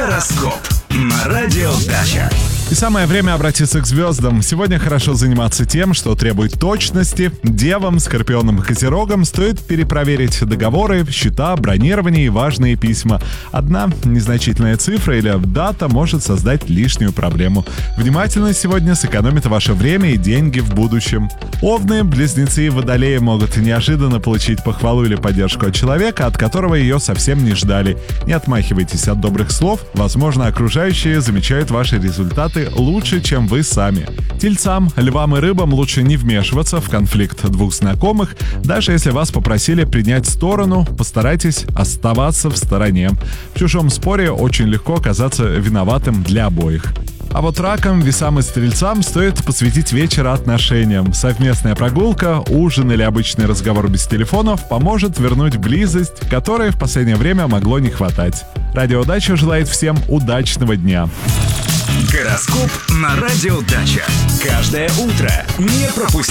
Гороскоп на радио Дача. И самое время обратиться к звездам. Сегодня хорошо заниматься тем, что требует точности. Девам, скорпионам и козерогам стоит перепроверить договоры, счета, бронирование и важные письма. Одна незначительная цифра или дата может создать лишнюю проблему. Внимательность сегодня сэкономит ваше время и деньги в будущем. Овны, близнецы и водолеи могут неожиданно получить похвалу или поддержку от человека, от которого ее совсем не ждали. Не отмахивайтесь от добрых слов. Возможно, окружающие замечают ваши результаты лучше, чем вы сами. Тельцам, львам и рыбам лучше не вмешиваться в конфликт двух знакомых. Даже если вас попросили принять сторону, постарайтесь оставаться в стороне. В чужом споре очень легко оказаться виноватым для обоих. А вот ракам, весам и стрельцам стоит посвятить вечер отношениям. Совместная прогулка, ужин или обычный разговор без телефонов поможет вернуть близость, которой в последнее время могло не хватать. Радио Дача желает всем удачного дня. Гороскоп на радио Дача. Каждое утро не пропусти.